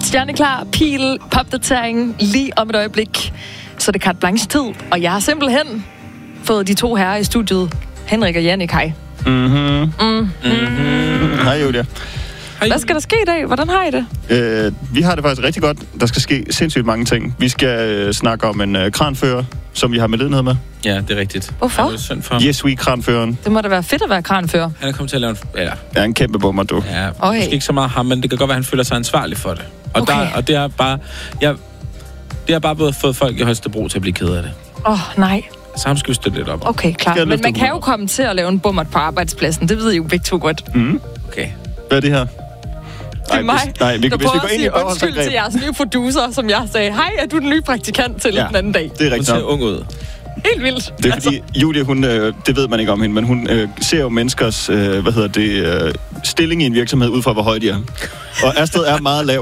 Stjerneklar, pil, popdatering lige om et øjeblik. Så er det carte blanche-tid, og jeg har simpelthen fået de to herrer i studiet, Henrik og Jannik. Hej. Hej, Julia. Hvad skal der ske i dag? Hvordan har I det? Vi har det faktisk rigtig godt. Der skal ske sindssygt mange ting. Vi skal snakke om en kranfører, som vi har medlidenhed med. Ja, det er rigtigt. Hvorfor? Yes, we kranføreren. Det må da være fedt at være kranfører. Han er kommet til at lave Ja, en kæmpe bummer, du. Ja, Okay. måske ikke så meget ham, men det kan godt være, at han føler sig ansvarlig for det. Og, Okay. og det er bare... Det har bare fået folk i Holstebro til at blive ked af det. Nej. Så ham skal vi støtte lidt op. Okay, klar. Skal jeg Men løfte man kan jo humøret? komme til at lave en bummert på arbejdspladsen. Det ved I jo begge to godt. Okay. Hvad er det her? Det er mig, Nej, der hvis vi prøver går at ind i sige undskyld til jeres nye producer, som jeg sagde, hej, er du den nye praktikant til den anden dag? det er Hun rigtigt. ser ung ud. Helt vildt. Det er fordi, Julie, hun, det ved man ikke om hende, men hun ser jo menneskers stilling i en virksomhed ud fra, hvor høj de er. Og Astrid er meget lav,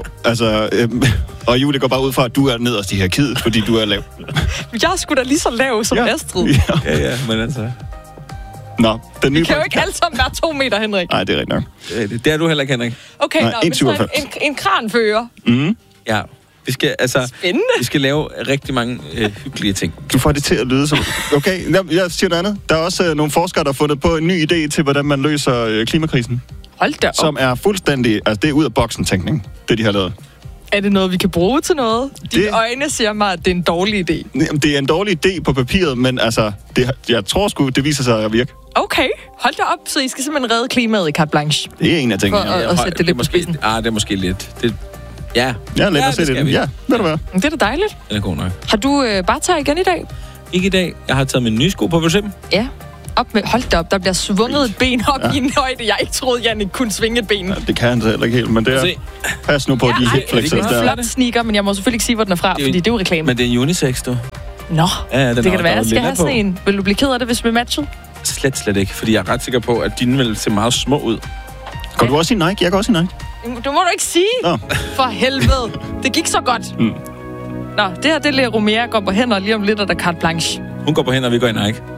og Julie går bare ud fra, at du er nederst i hierarkiet, fordi du er lav. Jeg er sgu da lige så lav som Astrid. Ja. Ja, men altså... Nå, den nye Vi kan jo ikke alle sammen være 2 meter, Henrik. Nej, det er rigtigt nok. Det er du heller ikke, Henrik. Okay, Nej, men så 1,97. en kranfører. Ja. Vi skal, Spændende. Vi skal lave rigtig mange hyggelige ting. Du får det til at lyde som... Okay, jeg siger noget andet. Der er også nogle forskere, der har fundet på en ny idé til, hvordan man løser klimakrisen. Hold da op. Som er fuldstændig... Altså, det er ud af boksen-tænkning, det de har lavet. Er det noget, vi kan bruge til noget? Dine øjne siger mig, at det er en dårlig idé. Jamen, det er en dårlig idé på papiret, men altså... Jeg tror sgu, det viser sig at virke. Okay, hold da op. Så I skal simpelthen redde klimaet i carte blanche. Det er en af tingene. For at sætte det lidt på spidsen. Det er måske lidt... Ja, Ja, lad os se det skal det. vi. Ja, ved du hvad? Det er da dejligt. Den er god nok. Har du bare taget igen i dag? Ikke i dag. Jeg har taget mine nye sko på, for eksempel. Ja. Op med, hold da op, der bliver svunget et ben op i en højde. Jeg ikke troede, Jannik kunne svinge et ben. Ja, det kan han så heller ikke helt, men det er... Se. Pas nu på de hip flexes det er der. en flot sneaker, men jeg må selvfølgelig ikke sige, hvor den er fra, fordi det er jo reklame. Men det er en unisex, du. Nå, Ja, det kan det være, jeg skal have sådan en. Vil du blive ked af det, hvis vi matcher? Slet ikke, fordi jeg er ret sikker på, at dine vil se meget små ud. Går du også i Nike? Jeg går også i Nike. Du må du ikke sige. Nå. For helvede. Det gik så godt. Nå, det her, det er Lea Romea går på hænder lige om lidt, og der carte blanche. Hun går på hen, og vi går i Nike.